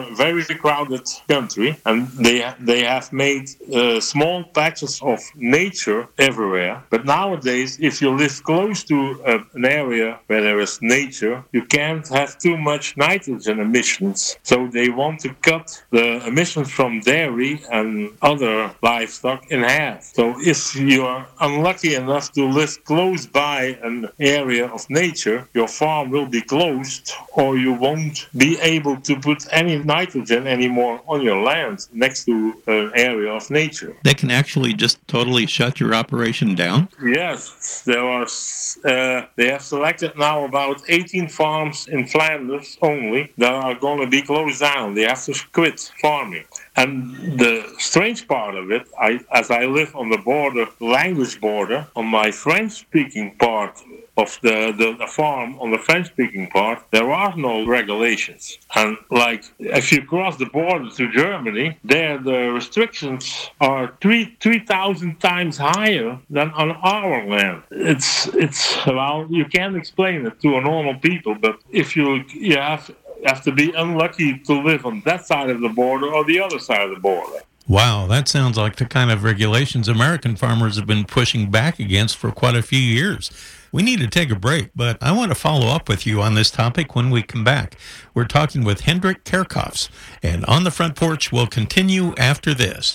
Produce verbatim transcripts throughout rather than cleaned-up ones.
a very crowded country, and they they have made uh, small patches of nature everywhere. But nowadays, if you live close to uh, an area where there is nature, you can't have too much nitrogen emissions. So they want to cut the emissions from dairy and other livestock in half. So if you are unlucky enough to live close by an area of nature, your farm will be closed, or you won't be able to put any nitrogen anymore on your land next to an area of nature. They can actually just totally shut your operation down? Yes, there are. Uh, they have selected now about eighteen farms in Flanders only that are going to be closed down. They have to quit farming. And the strange part of it, I, as I live on the border, language border, on my French-speaking part of the, the, the farm, on the French-speaking part, there are no regulations. And like, if you cross the border to Germany, there the restrictions are three three thousand times higher than on our land. It's it's well, you can't explain it to a normal people, but if you you have. have to be unlucky to live on that side of the border or the other side of the border. Wow, that sounds like the kind of regulations American farmers have been pushing back against for quite a few years. We need to take a break, but I want to follow up with you on this topic when we come back. We're talking with Hendrik Kerkhoffs, and On the Front Porch will continue after this.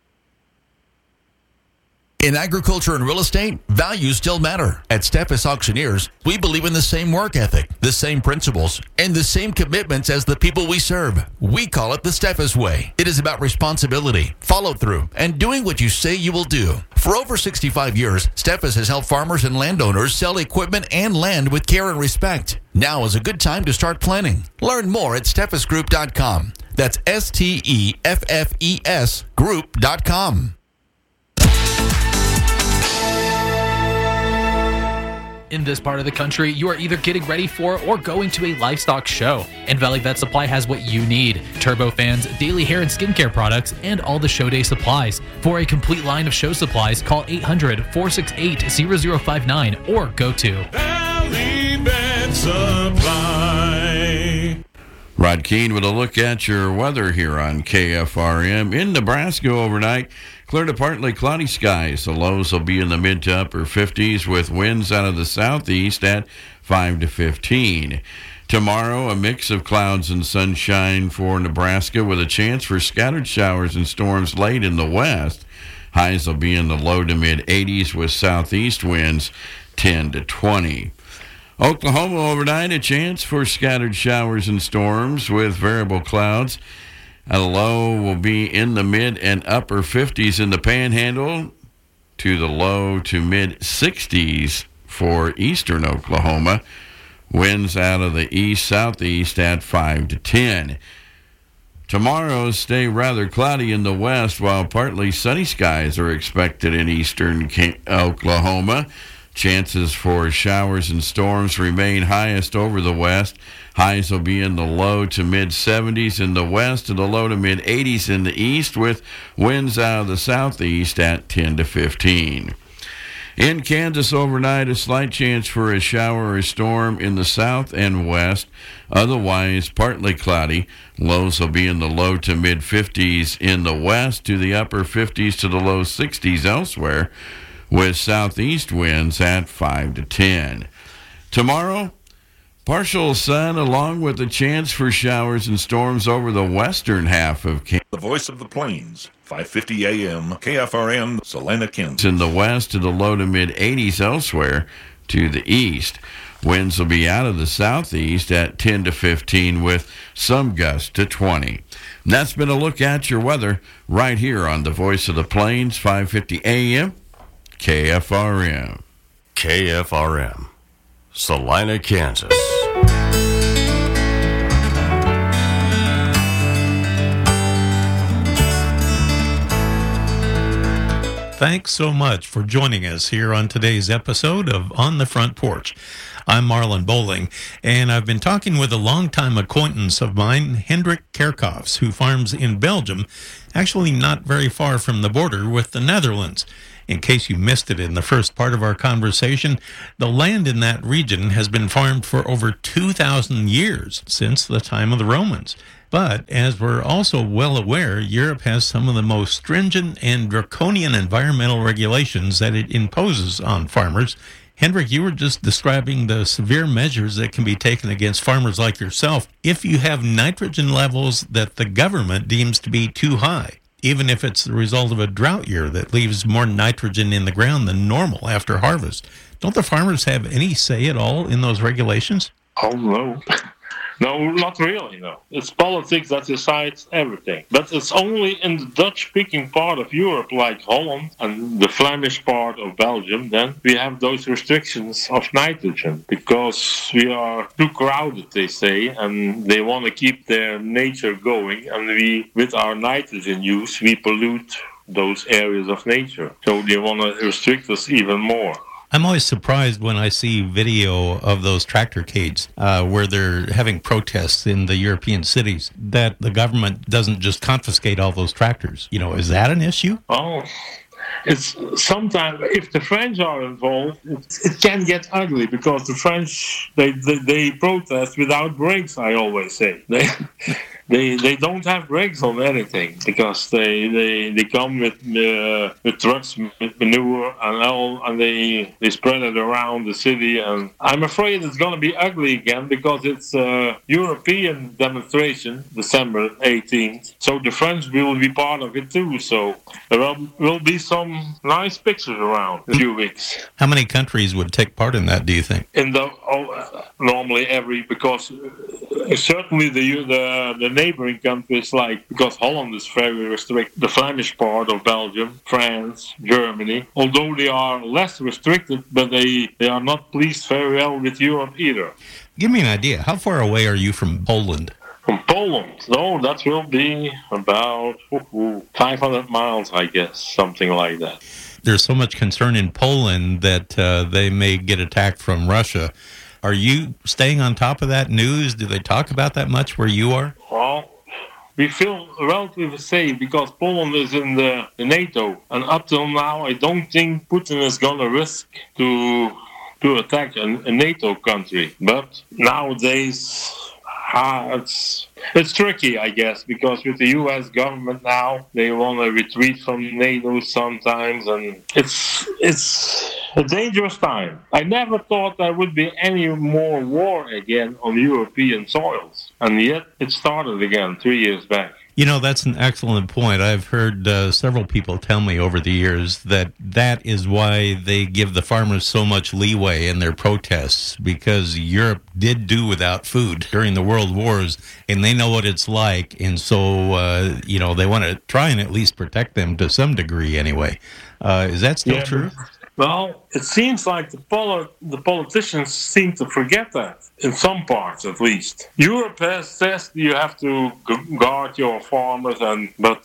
In agriculture and real estate, values still matter. At Steffes Auctioneers, we believe in the same work ethic, the same principles, and the same commitments as the people we serve. We call it the Steffes Way. It is about responsibility, follow-through, and doing what you say you will do. For over sixty-five years, Steffes has helped farmers and landowners sell equipment and land with care and respect. Now is a good time to start planning. Learn more at steffes group dot com. That's S T E F F E S group dot com. In this part of the country, you are either getting ready for or going to a livestock show. And Valley Vet Supply has what you need: turbofans, daily hair and skincare products, and all the show day supplies. For a complete line of show supplies, call eight hundred, four six eight, zero zero five nine or go to Valley Vet Supply. Rod Keene with a look at your weather here on K F R M. In Nebraska overnight, clear to partly cloudy skies. The lows will be in the mid to upper fifties with winds out of the southeast at five to fifteen. Tomorrow, a mix of clouds and sunshine for Nebraska with a chance for scattered showers and storms late in the west. Highs will be in the low to mid eighties with southeast winds ten to twenty. Oklahoma overnight, a chance for scattered showers and storms with variable clouds. A low will be in the mid and upper fifties in the Panhandle to the low to mid sixties for eastern Oklahoma. Winds out of the east-southeast at five to ten. Tomorrow stay rather cloudy in the west while partly sunny skies are expected in eastern Oklahoma. Chances for showers and storms remain highest over the west. Highs will be in the low to mid seventies in the west and the low to mid eighties in the east with winds out of the southeast at ten to fifteen. In Kansas overnight, a slight chance for a shower or storm in the south and west. Otherwise, partly cloudy. Lows will be in the low to mid fifties in the west to the upper fifties to the low sixties elsewhere, with southeast winds at five to ten. Tomorrow, partial sun along with a chance for showers and storms over the western half of Kansas. The Voice of the Plains, five fifty A M, K F R M, Salina, Kansas. In the west to the low to mid eighties elsewhere to the east. Winds will be out of the southeast at ten to fifteen with some gusts to twenty. And that's been a look at your weather right here on the Voice of the Plains, five fifty A M. K F R M. K F R M, Salina, Kansas. Thanks so much for joining us here on today's episode of On the Front Porch. I'm Marlon Bowling, and I've been talking with a longtime acquaintance of mine, Hendrik Kerkhoffs, who farms in Belgium, actually not very far from the border with the Netherlands. In case you missed it in the first part of our conversation, the land in that region has been farmed for over two thousand years, since the time of the Romans. But, as we're also well aware, Europe has some of the most stringent and draconian environmental regulations that it imposes on farmers. Hendrik, you were just describing the severe measures that can be taken against farmers like yourself if you have nitrogen levels that the government deems to be too high, even if it's the result of a drought year that leaves more nitrogen in the ground than normal after harvest. Don't the farmers have any say at all in those regulations? Oh, no. No, not really, no. It's politics that decides everything. But it's only in the Dutch-speaking part of Europe, like Holland and the Flemish part of Belgium, then we have those restrictions of nitrogen, because we are too crowded, they say, and they want to keep their nature going, and we, with our nitrogen use, we pollute those areas of nature. So they want to restrict us even more. I'm always surprised when I see video of those tractorcades uh, where they're having protests in the European cities that the government doesn't just confiscate all those tractors. You know, is that an issue? Oh, it's sometimes, if the French are involved, it, it can get ugly, because the French, they, they, they protest without brakes, I always say. They... They they don't have brakes on anything, because they they, they come with uh, with trucks with manure and all, and they they spread it around the city. And I'm afraid it's going to be ugly again, because it's a European demonstration, December eighteenth. So the French will be part of it too. So there will, will be some nice pictures around in a few weeks. How many countries would take part in that, do you think? In the oh, normally every, because certainly the the the neighboring countries, like, because Holland is very restricted, the Flemish part of Belgium, France, Germany, although they are less restricted, but they, they are not pleased very well with Europe either. Give me an idea. How far away are you from Poland? From Poland? No, that will be about five hundred miles, I guess, something like that. There's so much concern in Poland that uh, they may get attacked from Russia. Are you staying on top of that news? Do they talk about that much where you are? Well, we feel relatively safe, because Poland is in the, the NATO, and up till now, I don't think Putin is going to risk to to attack a, a NATO country. But nowadays, ah, it's it's tricky, I guess, because with the U S government now, they want to retreat from NATO sometimes, and it's it's. A dangerous time. I never thought there would be any more war again on European soils, and yet it started again three years back. You know, that's an excellent point. I've heard uh, several people tell me over the years that that is why they give the farmers so much leeway in their protests, because Europe did do without food during the World Wars, and they know what it's like, and so, uh, you know, they want to try and at least protect them to some degree anyway. Uh, is that still yeah, true? Well, it seems like the, poli- the politicians seem to forget that, in some parts at least. Europe has says you have to g- guard your farmers, and but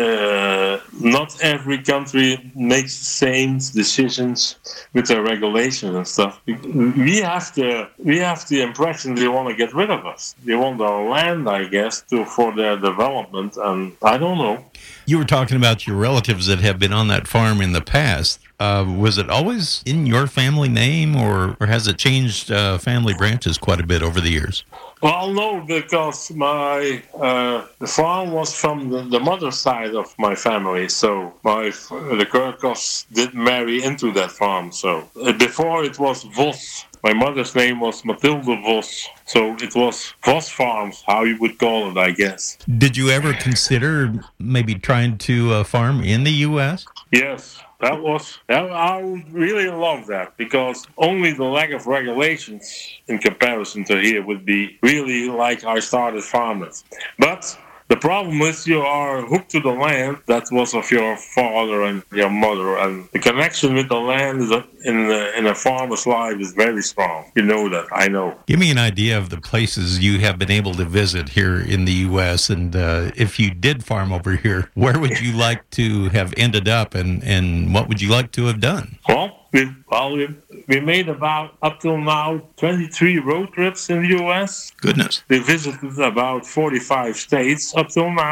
uh, not every country makes the same decisions with their regulations and stuff. We have the we have the impression they want to get rid of us. They want our land, I guess, to for their development, and I don't know. You were talking about your relatives that have been on that farm in the past. Uh, was it always in your family name, or, or has it changed uh, family branches quite a bit over the years? Well, no, because my uh, the farm was from the, the mother side of my family, so my the Kirkos did marry into that farm. So uh, before it was Vos. My mother's name was Mathilde Vos, so it was Vos Farms, how you would call it, I guess. Did you ever consider maybe trying to uh, farm in the U S? Yes. That was, that, I would really love that, because only the lack of regulations in comparison to here would be really like I started farming. But the problem is you are hooked to the land that was of your father and your mother, and the connection with the land is a, in, a, in a farmer's life is very strong. You know that, I know. Give me an idea of the places you have been able to visit here in the U S, and uh, if you did farm over here, where would you like to have ended up, and, and what would you like to have done? Well, we, well, we, we made about, up till now, twenty-three road trips in the U S. Goodness. We visited about forty-five states up till now.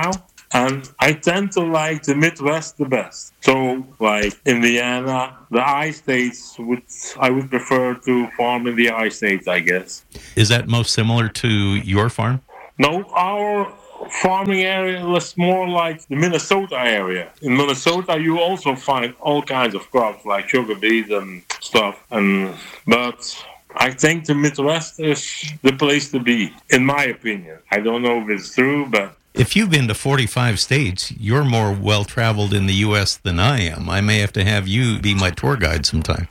And I tend to like the Midwest the best. So, like Indiana, the I-states, would I would prefer to farm in the I-states, I guess. Is that most similar to your farm? No, our farming area is more like the Minnesota area. In Minnesota, you also find all kinds of crops like sugar beets and stuff. And but I think the Midwest is the place to be, in my opinion. I don't know if it's true, but if you've been to forty-five states, you're more well-traveled in the U S than I am. I may have to have you be my tour guide sometime.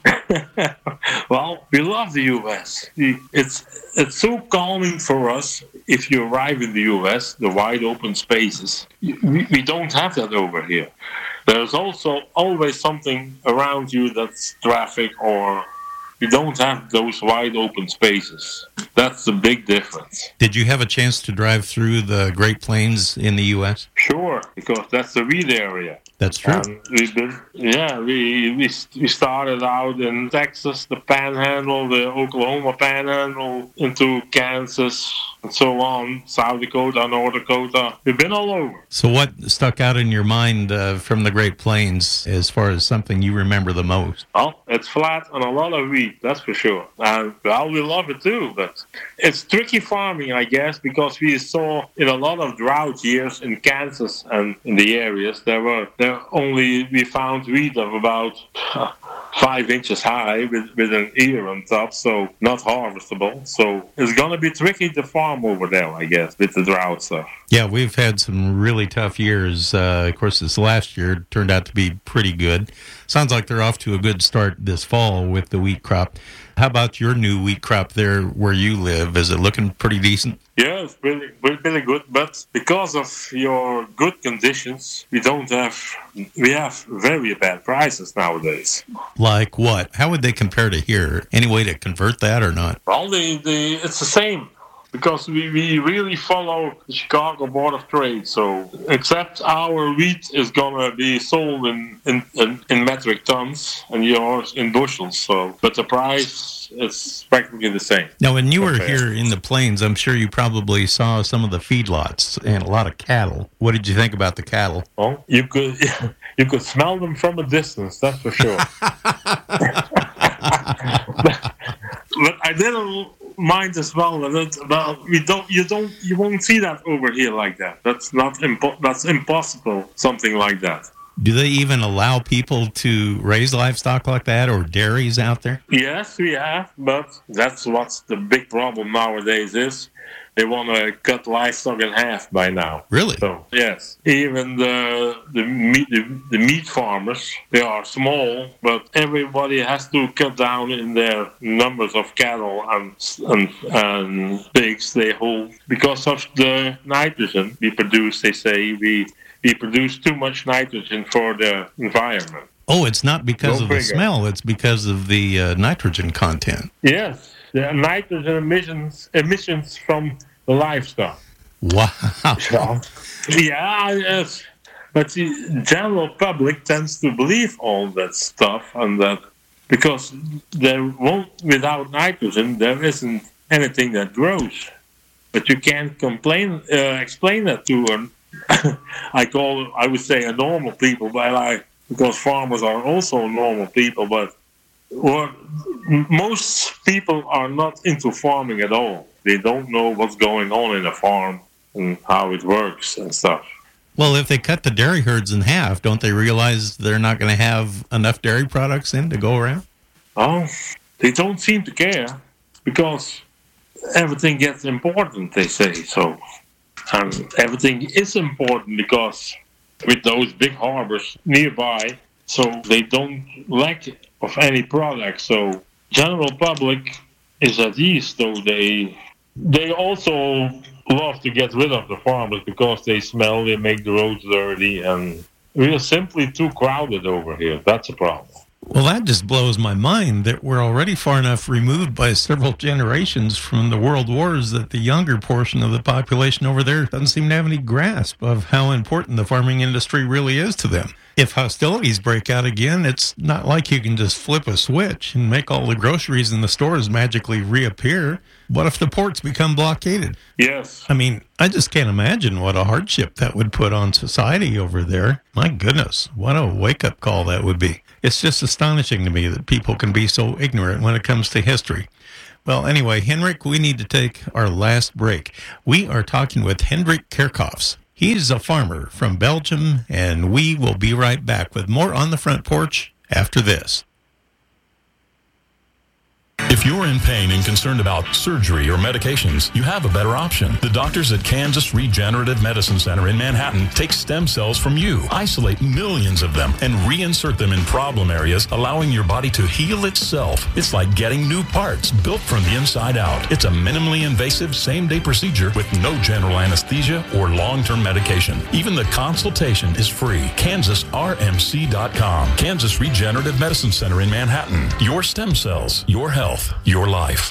Well, we love the U S. It's it's so calming for us if you arrive in the U S, the wide open spaces. We, we don't have that over here. There's also always something around you that's traffic, or you don't have those wide open spaces. That's the big difference. Did you have a chance to drive through the Great Plains in the U S? Sure, because that's the wheat area. That's true. Um, we've been, yeah, we, we we started out in Texas, the Panhandle, the Oklahoma Panhandle, into Kansas, and so on, South Dakota, North Dakota. We've been all over. So what stuck out in your mind uh, from the Great Plains as far as something you remember the most? Well, it's flat and a lot of wheat, that's for sure. And, well, we love it too, but it's tricky farming, I guess, because we saw in a lot of drought years in Kansas and in the areas, there were there only, we found wheat of about uh, five inches high with, with an ear on top, so not harvestable. So it's going to be tricky to farm over there, I guess, with the drought stuff. Yeah, we've had some really tough years. Uh, of course, this last year turned out to be pretty good. Sounds like they're off to a good start this fall with the wheat crop. How about your new wheat crop there where you live? Is it looking pretty decent? Yeah, it's really, really, really good. But because of your good conditions, we don't have, we have very bad prices nowadays. Like what? How would they compare to here? Any way to convert that or not? Well, the, the, it's the same. Because we, we really follow the Chicago Board of Trade. So, except our wheat is going to be sold in, in, in, in metric tons and yours in bushels. So, but the price is practically the same. Now, when you were Okay. here in the plains, I'm sure you probably saw some of the feedlots and a lot of cattle. What did you think about the cattle? Well, you could you could smell them from a distance, that's for sure. but, but I didn't mind as well that well, we don't you don't you won't see that over here like that. That's not impo- that's impossible. Something like that. Do they even allow people to raise livestock like that or dairies out there? Yes, we have, but that's what's the big problem nowadays is. They want to cut livestock in half by now. Really? So yes, even the the meat the, the meat farmers, they are small, but everybody has to cut down in their numbers of cattle and and, and pigs they hold because of the nitrogen we produce. They say we we produce too much nitrogen for the environment. Oh, it's not because Go of the figure. smell. It's because of the uh, nitrogen content. Yes, the nitrogen emissions emissions from the livestock. Wow. Yeah, yes. But the general public tends to believe all that stuff, and that because there won't, without nitrogen, there isn't anything that grows. But you can't complain, uh, explain that to an, I call, I would say, a normal people, but I because farmers are also normal people, but or most people are not into farming at all. They don't know what's going on in a farm and how it works and stuff. Well, if they cut the dairy herds in half, don't they realize they're not going to have enough dairy products in to go around? Oh, they don't seem to care because everything gets important, they say. So, and everything is important because with those big harbors nearby, so they don't lack of any product. So, general public is at ease, though they they also love to get rid of the farmers because they smell, they make the roads dirty, and we are simply too crowded over here. That's a problem. Well, that just blows my mind that we're already far enough removed by several generations from the world wars that the younger portion of the population over there doesn't seem to have any grasp of how important the farming industry really is to them. If hostilities break out again, it's not like you can just flip a switch and make all the groceries in the stores magically reappear. What if the ports become blockaded? Yes. I mean, I just can't imagine what a hardship that would put on society over there. My goodness, what a wake-up call that would be. It's just astonishing to me that people can be so ignorant when it comes to history. Well, anyway, Henrik, we need to take our last break. We are talking with Hendrik Kerkhoffs. He's a farmer from Belgium, and we will be right back with more On the Front Porch after this. If you're in pain and concerned about surgery or medications, you have a better option. The doctors at Kansas Regenerative Medicine Center in Manhattan take stem cells from you, isolate millions of them, and reinsert them in problem areas, allowing your body to heal itself. It's like getting new parts built from the inside out. It's a minimally invasive same-day procedure with no general anesthesia or long-term medication. Even the consultation is free. Kansas R M C dot com. Kansas Regenerative Medicine Center in Manhattan. Your stem cells, your health. Your life.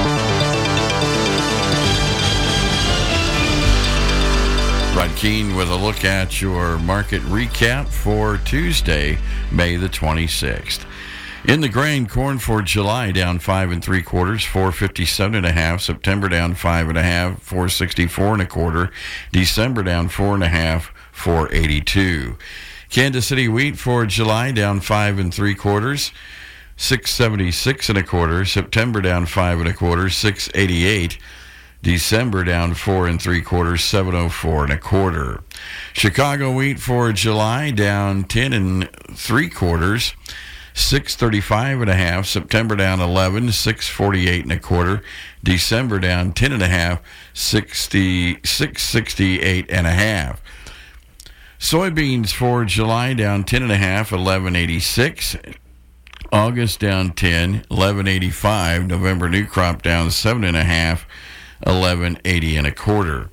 Rod Keene with a look at your market recap for Tuesday, May the twenty-sixth. In the grain, corn for July down five and three quarters, four fifty-seven and a half. September down five and a half, four sixty-four and a quarter. December down four and a half, four eighty-two. Kansas City wheat for July down five and three quarters. six seventy-six and a quarter. September down five and a quarter, six eighty-eight. December down four and three quarters, seven oh four and a quarter. Chicago wheat for July down ten and three quarters, six thirty-five and a half. September down eleven, six forty-eight and a quarter. December down ten and a half, sixty six sixty-eight and a half. Soybeans for July down ten and a half, eleven eighty-six. August down ten, eleven eighty-five. November new crop down seven and a half, eleven eighty and a quarter.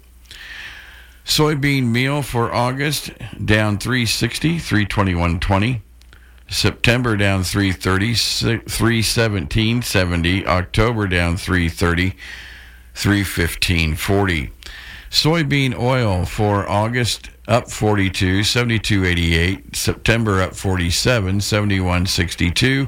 Soybean meal for August down three sixty, three twenty-one twenty. September down three thirty, three seventeen seventy. October down three thirty, three fifteen forty. Soybean oil for August up forty-two, seventy-two eighty-eight. September up forty-seven, seventy-one sixty-two.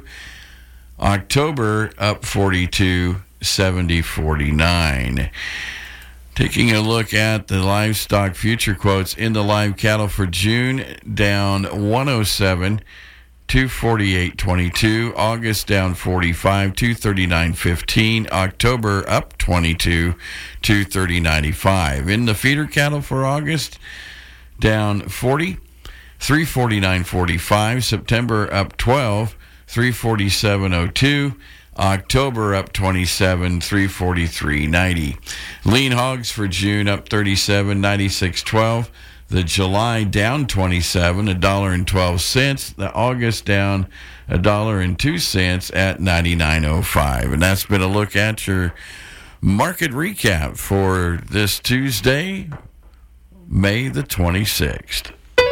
October up forty-two, seventy forty-nine. Taking a look at the livestock future quotes in the live cattle for June, down one oh seven, two forty-eight twenty-two. August down forty-five, two thirty-nine fifteen. October up twenty-two, two thirty ninety-five. In the feeder cattle for August, down forty, three forty-nine forty-five. September up twelve, three forty-seven oh two. October up twenty-seven, three forty-three ninety. Lean hogs for June up thirty-seven, ninety-six twelve. The July down twenty-seven, a dollar and twelve cents. The August down a dollar and two cents at ninety-nine oh five. And that's been a look at your market recap for this Tuesday, May the twenty-sixth.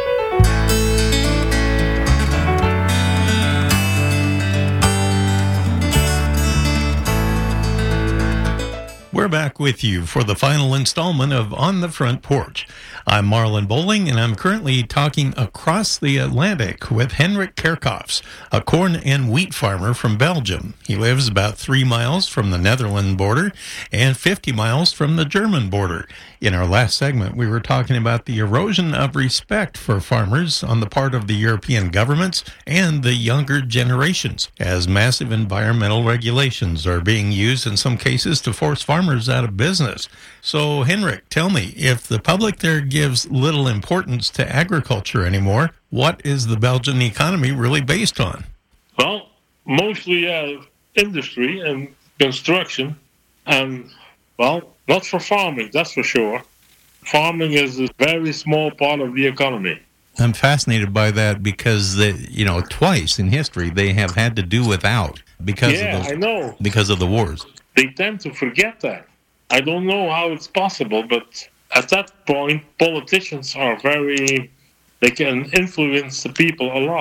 We're back with you for the final installment of On the Front Porch. I'm Marlon Bowling, and I'm currently talking across the Atlantic with Hendrik Kerkhoffs, a corn and wheat farmer from Belgium. He lives about three miles from the Netherlands border and fifty miles from the German border. In our last segment, we were talking about the erosion of respect for farmers on the part of the European governments and the younger generations, as massive environmental regulations are being used in some cases to force farmers out of business. So, Hendrik, tell me, if the public there gives little importance to agriculture anymore, what is the Belgian economy really based on? Well, mostly uh, industry and construction, and, well, not for farming, that's for sure. Farming is a very small part of the economy. I'm fascinated by that because, they, you know, twice in history they have had to do without because yeah, of those, I know. because of the wars. They tend to forget that. I don't know how it's possible, but at that point, politicians are very, they can influence the people a lot.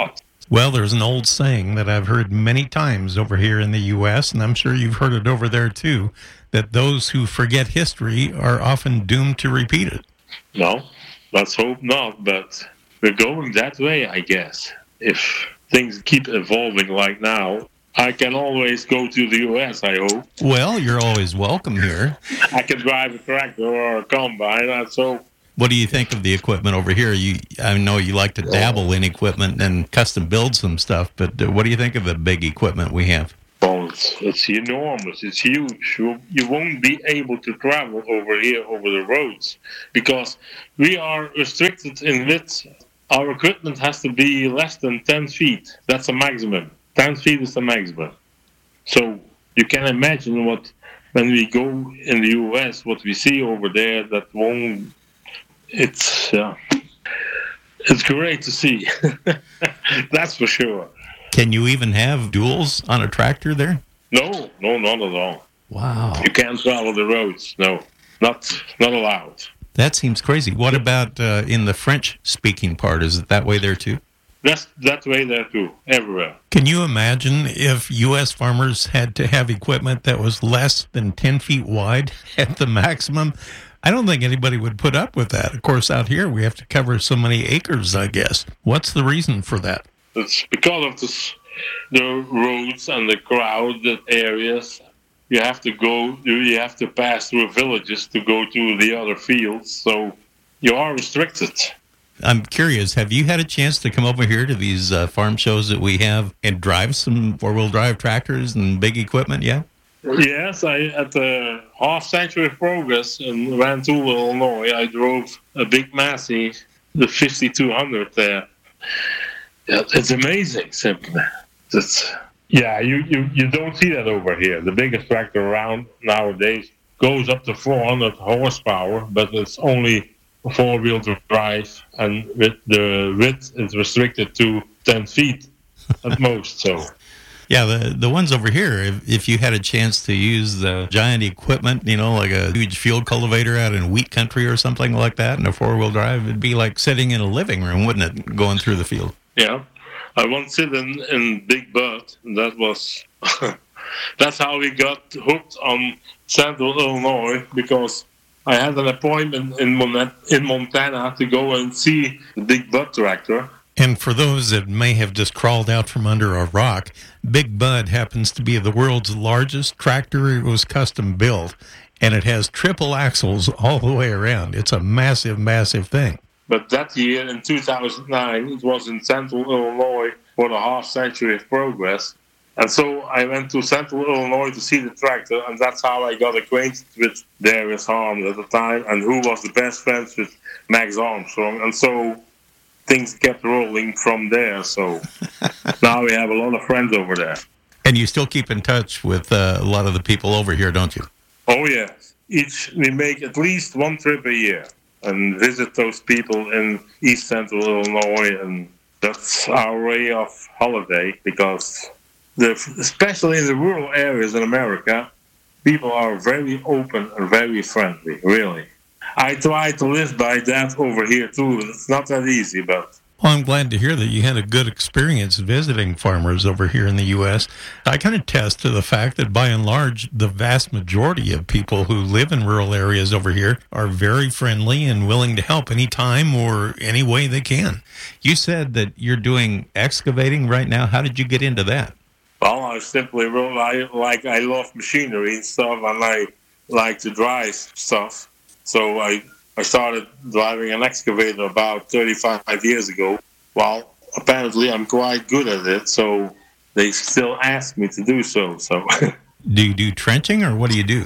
Well, there's an old saying that I've heard many times over here in the U S, and I'm sure you've heard it over there too, that those who forget history are often doomed to repeat it. No, let's hope not, but we're going that way, I guess. If things keep evolving like now, I can always go to the U S, I hope. Well, you're always welcome here. I can drive a tractor or a combine, let's hope. What do you think of the equipment over here? You, I know you like to dabble in equipment and custom build some stuff, but uh, what do you think of the big equipment we have? Well, it's, it's enormous. It's huge. You, you won't be able to travel over here over the roads because we are restricted in width. Our equipment has to be less than ten feet. That's the maximum. ten feet is the maximum. So you can imagine what, when we go in the U S, what we see over there that won't. It's uh, it's great to see. That's for sure. Can you even have duals on a tractor there? No, no, not at all. Wow. You can't travel the roads. No, not not allowed. That seems crazy. What about uh, in the French-speaking part? Is it that way there too? That's that way there too, everywhere. Can you imagine if U S farmers had to have equipment that was less than ten feet wide at the maximum? I don't think anybody would put up with that. Of course, out here we have to cover so many acres, I guess. What's the reason for that? It's because of this, the roads and the crowded areas. You have to go, you have to pass through villages to go to the other fields, so you are restricted. I'm curious, have you had a chance to come over here to these uh, farm shows that we have and drive some four-wheel drive tractors and big equipment yet? Yes, I at the Half Century of Progress in Rantoul, Illinois, I drove a big Massey, the fifty-two hundred there. Yeah, it's amazing, simply. It's, yeah, you, you, you don't see that over here. The biggest tractor around nowadays goes up to four hundred horsepower, but it's only four-wheel drive, and with the width is restricted to ten feet at most, so... Yeah, the the ones over here, if, if you had a chance to use the giant equipment, you know, like a huge field cultivator out in wheat country or something like that, and a four-wheel drive, it'd be like sitting in a living room, wouldn't it, going through the field? Yeah. I once sit in, in Big Bud, and that was... that's how we got hooked on Central Illinois, because I had an appointment in, Mon- in Montana to go and see the Big Bud tractor. And for those that may have just crawled out from under a rock, Big Bud happens to be the world's largest tractor. It was custom built, and it has triple axles all the way around. It's a massive, massive thing. But that year, in two thousand nine, it was in Central Illinois for the Half Century of Progress. And so I went to Central Illinois to see the tractor, and that's how I got acquainted with Darius Harms at the time, and who was the best friends with Max Armstrong. And so... things kept rolling from there, so now we have a lot of friends over there. And you still keep in touch with uh, a lot of the people over here, don't you? Oh, yeah. Each, we make at least one trip a year and visit those people in East Central Illinois, and that's our way of holiday, because the, especially in the rural areas in America, people are very open and very friendly, really. I try to live by that over here, too. It's not that easy, but... Well, I'm glad to hear that you had a good experience visiting farmers over here in the U S. I can attest to the fact that, by and large, the vast majority of people who live in rural areas over here are very friendly and willing to help anytime or any way they can. You said that you're doing excavating right now. How did you get into that? Well, I simply wrote, I, like, I love machinery and stuff, and I like to drive stuff. So I, I started driving an excavator about thirty-five years ago. Well, apparently I'm quite good at it, so they still ask me to do so. So, do you do trenching, or what do you do?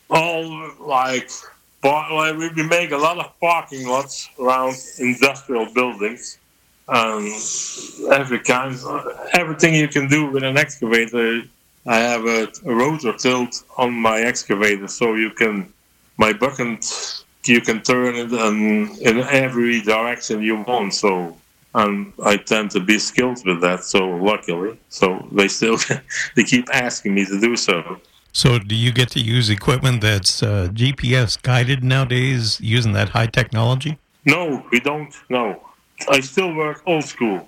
Oh, like, like we make a lot of parking lots around industrial buildings, and every kind, everything you can do with an excavator. I have a, a rotor tilt on my excavator, so you can. My bucket, you can turn it in, in every direction you want. So, and I tend to be skilled with that. So, luckily, so they still they keep asking me to do so. So, do you get to use equipment that's uh, G P S guided nowadays, using that high technology? No, we don't. No, I still work old school.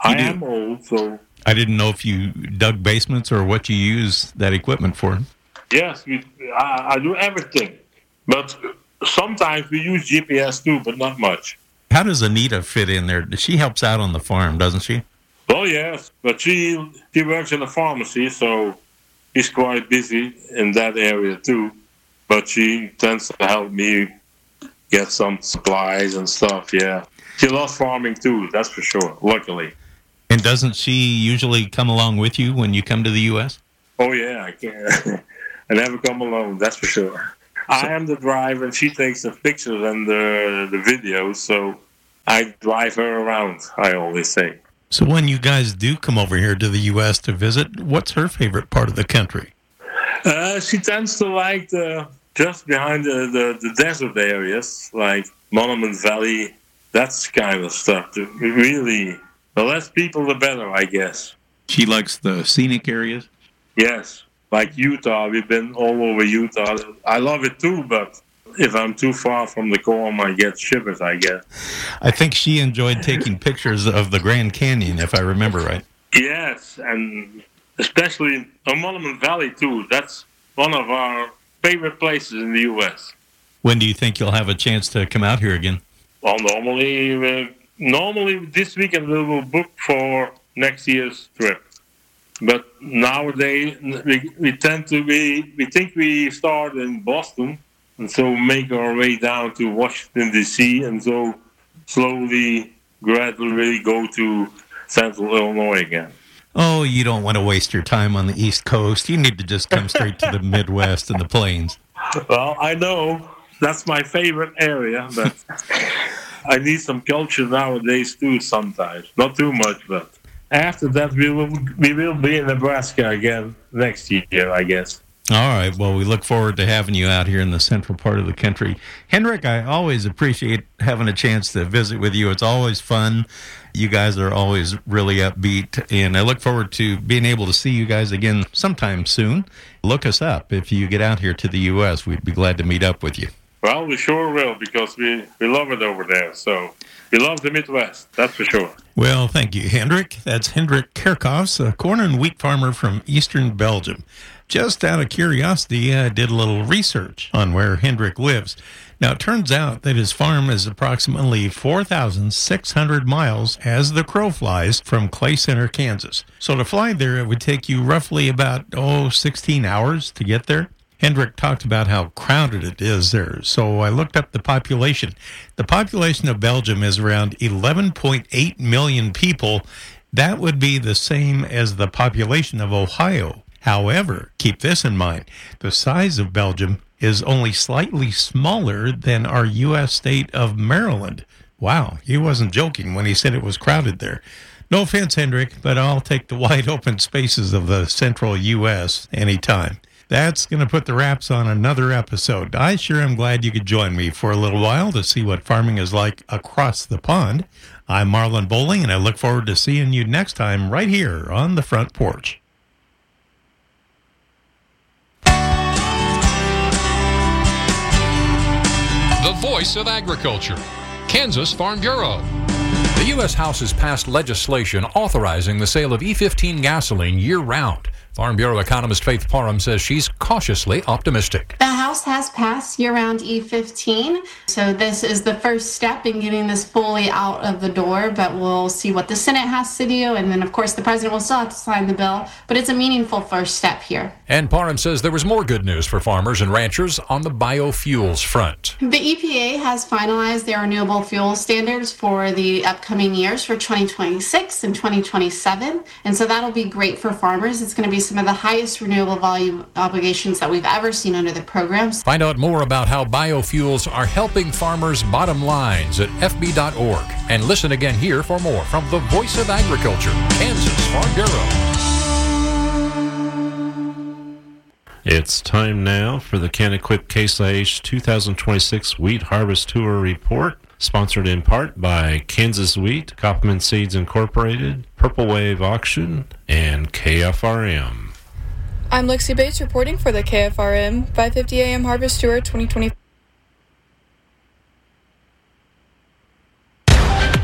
I do. am old, so I didn't know if you dug basements or what you use that equipment for. yes, we, I, I do everything. But sometimes we use G P S too, but not much. How does Anita fit in there? She helps out on the farm, doesn't she? Well, yes, but she she works in a pharmacy, so she's quite busy in that area too. But she tends to help me get some supplies and stuff, yeah. She loves farming too, that's for sure, luckily. And doesn't she usually come along with you when you come to the U S? Oh, yeah, I can. I never come alone, that's for sure. I am the driver, and she takes the pictures and the, the videos, so I drive her around, I always say. So when you guys do come over here to the U S to visit, what's her favorite part of the country? Uh, she tends to like the just behind the, the, the desert areas, like Monument Valley, that's kind of stuff. The, really, the less people, the better, I guess. She likes the scenic areas? Yes, like Utah. We've been all over Utah. I love it too, but if I'm too far from the core, I get shivers, I guess. I think she enjoyed taking pictures of the Grand Canyon, if I remember right. Yes, and especially in Monument Valley too. That's one of our favorite places in the U S. When do you think you'll have a chance to come out here again? Well, normally, uh, normally this weekend we will book for next year's trip. But nowadays we, we tend to be, we think we start in Boston, and so make our way down to Washington, D C, and so slowly, gradually go to Central Illinois again. Oh, you don't want to waste your time on the East Coast. You need to just come straight to the Midwest and the Plains. Well, I know that's my favorite area, but I need some culture nowadays too sometimes. Not too much, but after that we will we will be in Nebraska again next year, I guess. All right. Well, we look forward to having you out here in the central part of the country. Hendrik, I always appreciate having a chance to visit with you. It's always fun. You guys are always really upbeat, and I look forward to being able to see you guys again sometime soon. Look us up if you get out here to the U S. We'd be glad to meet up with you. Well, we sure will, because we, we love it over there. So we love the Midwest, that's for sure. Well, thank you, Hendrik. That's Hendrik Kerkhoffs, a corn and wheat farmer from eastern Belgium. Just out of curiosity, I did a little research on where Hendrik lives. Now, it turns out that his farm is approximately four thousand six hundred miles as the crow flies from Clay Center, Kansas. So to fly there, it would take you roughly about, oh, sixteen hours to get there. Hendrik talked about how crowded it is there, so I looked up the population. The population of Belgium is around eleven point eight million people. That would be the same as the population of Ohio. However, keep this in mind, the size of Belgium is only slightly smaller than our U S state of Maryland. Wow, he wasn't joking when he said it was crowded there. No offense, Hendrik, but I'll take the wide open spaces of the central U S anytime. That's going to put the wraps on another episode. I sure am glad you could join me for a little while to see what farming is like across the pond. I'm Marlon Bowling, and I look forward to seeing you next time right here on the front porch. The voice of agriculture, Kansas Farm Bureau. The U S House has passed legislation authorizing the sale of E fifteen gasoline year-round. Farm Bureau economist Faith Parham says she's cautiously optimistic. The House has passed year-round E fifteen, so this is the first step in getting this fully out of the door, but we'll see what the Senate has to do, and then, of course, the President will still have to sign the bill, but it's a meaningful first step here. And Parham says there was more good news for farmers and ranchers on the biofuels front. The E P A has finalized their renewable fuel standards for the upcoming years for twenty twenty-six and twenty twenty-seven, and so that'll be great for farmers. It's going to be some of the highest renewable volume obligations that we've ever seen under the programs. Find out more about how biofuels are helping farmers' bottom lines at f b dot org. And listen again here for more from the Voice of Agriculture, Kansas Farm Bureau. It's time now for the Can-Equip Case I H two thousand twenty-six Wheat Harvest Tour Report, sponsored in part by Kansas Wheat, Koppman Seeds Incorporated, Purple Wave Auction, and K F R M. I'm Lexi Bates reporting for the K F R M five fifty A M Harvest Tour twenty twenty.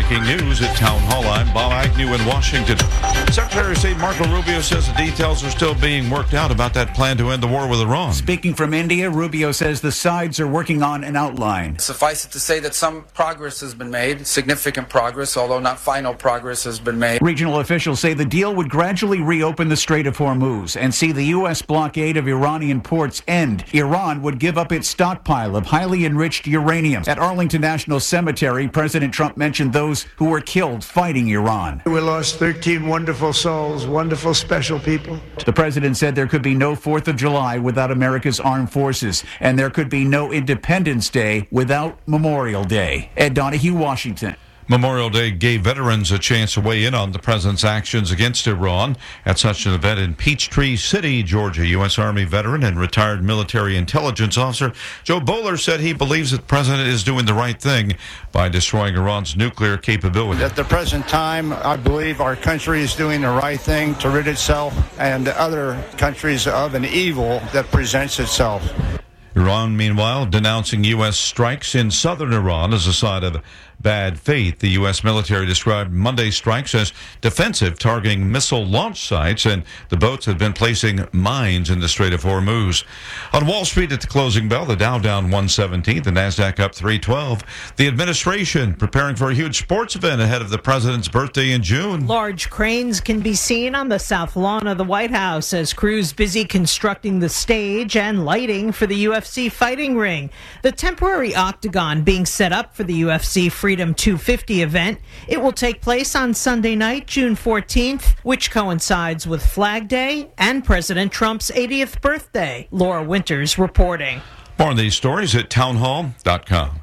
breaking news at Town Hall. I'm Bob Agnew in Washington. Secretary of State Marco Rubio says the details are still being worked out about that plan to end the war with Iran. Speaking from India, Rubio says the sides are working on an outline. Suffice it to say that some progress has been made, significant progress, although not final progress has been made. Regional officials say the deal would gradually reopen the Strait of Hormuz and see the U S blockade of Iranian ports end. Iran would give up its stockpile of highly enriched uranium. At Arlington National Cemetery, President Trump mentioned those who were killed fighting Iran. We lost thirteen wonderful souls, wonderful, special people. The president said there could be no fourth of July without America's armed forces, and there could be no Independence Day without Memorial Day. Ed Donahue, Washington. Memorial Day gave veterans a chance to weigh in on the president's actions against Iran. At such an event in Peachtree City, Georgia, U S. Army veteran and retired military intelligence officer Joe Bowler said he believes that the president is doing the right thing by destroying Iran's nuclear capability. At the present time, I believe our country is doing the right thing to rid itself and other countries of an evil that presents itself. Iran, meanwhile, denouncing U S strikes in southern Iran as a sign of bad faith. The U S military described Monday's strikes as defensive, targeting missile launch sites, and the boats had been placing mines in the Strait of Hormuz. On Wall Street at the closing bell, the Dow down one seventeen, the NASDAQ up three twelve. The administration preparing for a huge sports event ahead of the president's birthday in June. Large cranes can be seen on the south lawn of the White House as crews busy constructing the stage and lighting for the U F C fighting ring. The temporary octagon being set up for the U F C Freedom two fifty event. It will take place on Sunday night, June fourteenth, which coincides with Flag Day and President Trump's eightieth birthday. Laura Winters reporting. More on these stories at townhall dot com.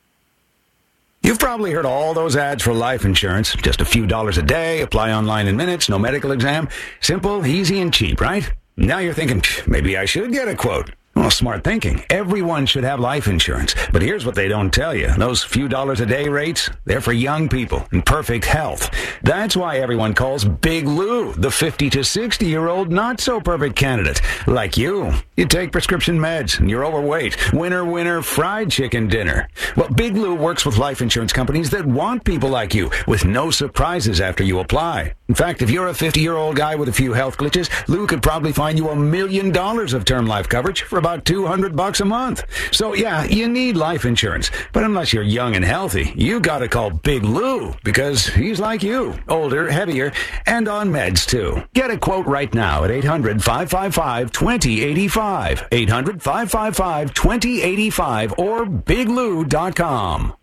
You've probably heard all those ads for life insurance. Just a few dollars a day, apply online in minutes, no medical exam. Simple, easy, and cheap, right? Now you're thinking, maybe I should get a quote. Well, smart thinking. Everyone should have life insurance. But here's what they don't tell you. Those few dollars a day rates, they're for young people in perfect health. That's why everyone calls Big Lou the fifty to sixty-year-old not-so-perfect candidate. Like you. You take prescription meds and you're overweight. Winner, winner, fried chicken dinner. Well, Big Lou works with life insurance companies that want people like you with no surprises after you apply. In fact, if you're a fifty-year-old guy with a few health glitches, Lou could probably find you a million dollars of term life coverage for about two hundred bucks a month. So yeah, you need life insurance. But unless you're young and healthy, you gotta call Big Lou because he's like you, older, heavier, and on meds too. Get a quote right now at eight hundred, five five five, two zero eight five, eight hundred, five five five, two zero eight five, or big lou dot com.